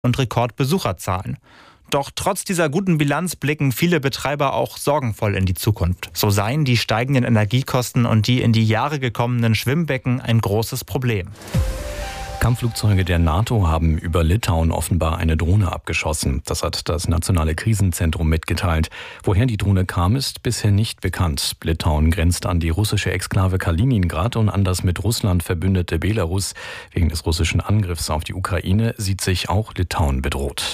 und Rekordbesucherzahlen. Doch trotz dieser guten Bilanz blicken viele Betreiber auch sorgenvoll in die Zukunft. So seien die steigenden Energiekosten und die in die Jahre gekommenen Schwimmbecken ein großes Problem. Kampfflugzeuge der NATO haben über Litauen offenbar eine Drohne abgeschossen. Das hat das Nationale Krisenzentrum mitgeteilt. Woher die Drohne kam, ist bisher nicht bekannt. Litauen grenzt an die russische Exklave Kaliningrad und an das mit Russland verbündete Belarus. Wegen des russischen Angriffs auf die Ukraine sieht sich auch Litauen bedroht.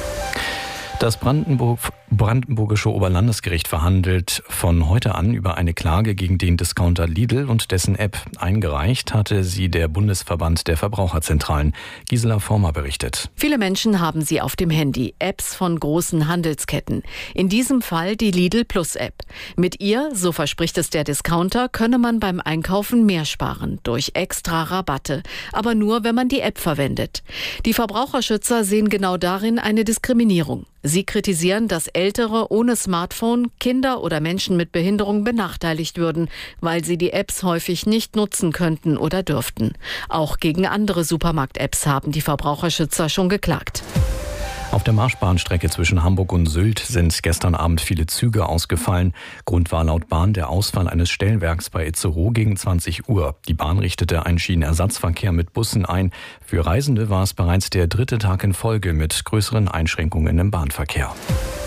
Das brandenburgische Oberlandesgericht verhandelt von heute an über eine Klage gegen den Discounter Lidl und dessen App. Eingereicht hatte sie der Bundesverband der Verbraucherzentralen. Gisela Former berichtet. Viele Menschen haben sie auf dem Handy, Apps von großen Handelsketten. In diesem Fall die Lidl Plus App. Mit ihr, so verspricht es der Discounter, könne man beim Einkaufen mehr sparen, durch extra Rabatte. Aber nur, wenn man die App verwendet. Die Verbraucherschützer sehen genau darin eine Diskriminierung. Sie kritisieren, dass Ältere ohne Smartphone, Kinder oder Menschen mit Behinderung benachteiligt würden, weil sie die Apps häufig nicht nutzen könnten oder dürften. Auch gegen andere Supermarkt-Apps haben die Verbraucherschützer schon geklagt. Auf der Marschbahnstrecke zwischen Hamburg und Sylt sind gestern Abend viele Züge ausgefallen. Grund war laut Bahn der Ausfall eines Stellwerks bei Itzehoe gegen 20 Uhr. Die Bahn richtete einen Schienenersatzverkehr mit Bussen ein. Für Reisende war es bereits der 3. Tag in Folge mit größeren Einschränkungen im Bahnverkehr.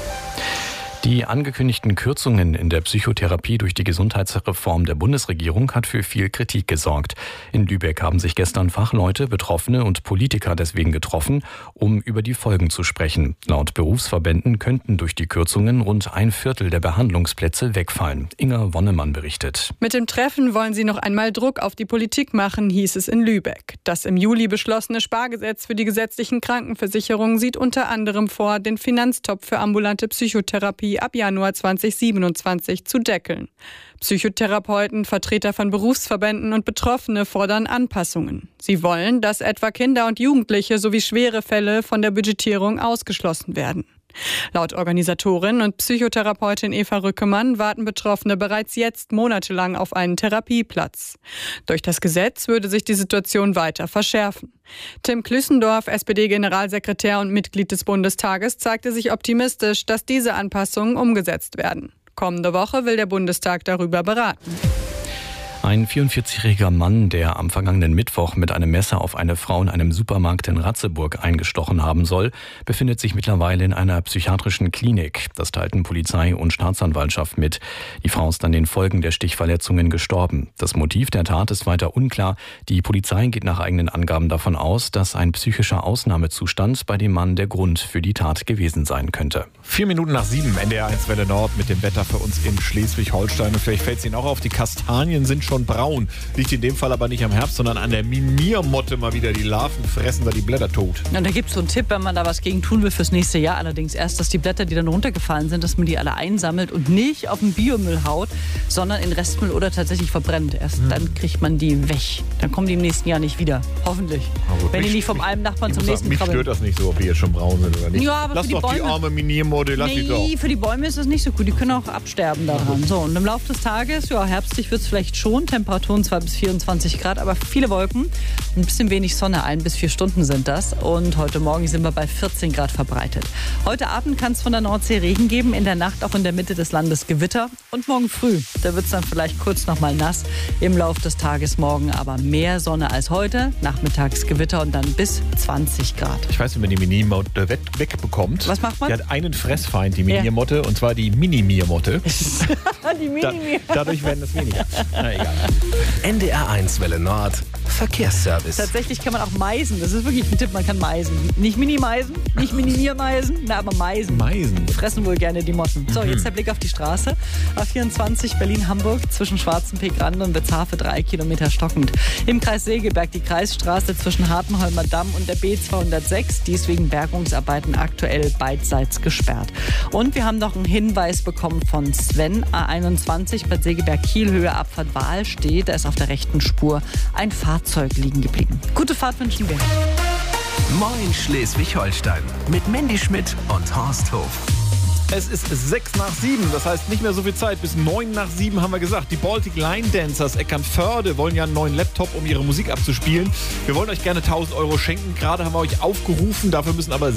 Die angekündigten Kürzungen in der Psychotherapie durch die Gesundheitsreform der Bundesregierung hat für viel Kritik gesorgt. In Lübeck haben sich gestern Fachleute, Betroffene und Politiker deswegen getroffen, um über die Folgen zu sprechen. Laut Berufsverbänden könnten durch die Kürzungen rund 1/4 der Behandlungsplätze wegfallen. Inga Wonnemann berichtet. Mit dem Treffen wollen sie noch einmal Druck auf die Politik machen, hieß es in Lübeck. Das im Juli beschlossene Spargesetz für die gesetzlichen Krankenversicherungen sieht unter anderem vor, den Finanztopf für ambulante Psychotherapie ab Januar 2027 zu deckeln. Psychotherapeuten, Vertreter von Berufsverbänden und Betroffene fordern Anpassungen. Sie wollen, dass etwa Kinder und Jugendliche sowie schwere Fälle von der Budgetierung ausgeschlossen werden. Laut Organisatorin und Psychotherapeutin Eva Rückemann warten Betroffene bereits jetzt monatelang auf einen Therapieplatz. Durch das Gesetz würde sich die Situation weiter verschärfen. Tim Klüssendorf, SPD-Generalsekretär und Mitglied des Bundestages, zeigte sich optimistisch, dass diese Anpassungen umgesetzt werden. Kommende Woche will der Bundestag darüber beraten. Ein 44-jähriger Mann, der am vergangenen Mittwoch mit einem Messer auf eine Frau in einem Supermarkt in Ratzeburg eingestochen haben soll, befindet sich mittlerweile in einer psychiatrischen Klinik. Das teilten Polizei und Staatsanwaltschaft mit. Die Frau ist an den Folgen der Stichverletzungen gestorben. Das Motiv der Tat ist weiter unklar. Die Polizei geht nach eigenen Angaben davon aus, dass ein psychischer Ausnahmezustand bei dem Mann der Grund für die Tat gewesen sein könnte. 7:04, NDR 1 Welle Nord mit dem Wetter für uns in Schleswig-Holstein. Und vielleicht fällt es Ihnen auch auf, die Kastanien sind schon braun. Liegt in dem Fall aber nicht am Herbst, sondern an der Miniermotte mal wieder. Die Larven fressen da die Blätter tot. Und da gibt es so einen Tipp, wenn man da was gegen tun will fürs nächste Jahr. Allerdings erst, dass die Blätter, die dann runtergefallen sind, dass man die alle einsammelt und nicht auf den Biomüll haut, sondern in Restmüll oder tatsächlich verbrennt. Erst dann kriegt man die weg. Dann kommen die im nächsten Jahr nicht wieder. Hoffentlich. Wenn die nicht vom einen Nachbarn zum nächsten krabbeln. Mich stört das nicht so, ob die jetzt schon braun sind oder nicht. Ja, aber lass für die doch Bäume, die arme Miniermotte, lass die doch. Für die Bäume ist das nicht so gut. Die können auch absterben daran. So, und im Laufe des Tages, ja, herbstlich wird es vielleicht schon. Temperaturen 2 bis 24 Grad, aber viele Wolken. Ein bisschen wenig Sonne, 1 bis 4 Stunden sind das. Und heute Morgen sind wir bei 14 Grad verbreitet. Heute Abend kann es von der Nordsee Regen geben, in der Nacht auch in der Mitte des Landes Gewitter. Und morgen früh, da wird es dann vielleicht kurz noch mal nass. Im Laufe des Tages morgen aber mehr Sonne als heute. Nachmittags Gewitter und dann bis 20 Grad. Ich weiß, wie man die Miniermotte wegbekommt. Was macht man? Die hat einen Fressfeind, die Miniermotte, und zwar die Mini-Miermotte. Die Mini-Mier. Dadurch werden es weniger. Na egal. NDR 1 Welle Nord Verkehrsservice. Tatsächlich kann man auch meisen. Das ist wirklich ein Tipp, man kann meisen. Nicht Mini-Meisen, nicht Minimiermeisen, aber meisen. Meisen. Die fressen wohl gerne die Motten. So, jetzt der Blick auf die Straße. A24 Berlin-Hamburg zwischen Schwarzenpeg-Rande und Witzhafe 3 Kilometer stockend. Im Kreis Segeberg die Kreisstraße zwischen Hartenholmer Damm und der B206. Die ist wegen Bergungsarbeiten aktuell beidseits gesperrt. Und wir haben noch einen Hinweis bekommen von Sven. A21 Bad Segeberg-Kiel, Höhe Abfahrt Wahl steht. Da ist auf der rechten Spur ein Fahrzeug liegen geblieben. Gute Fahrt wünschen wir. Moin Schleswig-Holstein mit Mandy Schmidt und Horst Hof. Es ist 6:06, das heißt nicht mehr so viel Zeit. Bis 6:09 haben wir gesagt. Die Baltic Line Dancers Eckernförde wollen ja einen neuen Laptop, um ihre Musik abzuspielen. Wir wollen euch gerne 1.000 € schenken. Gerade haben wir euch aufgerufen. Dafür müssen aber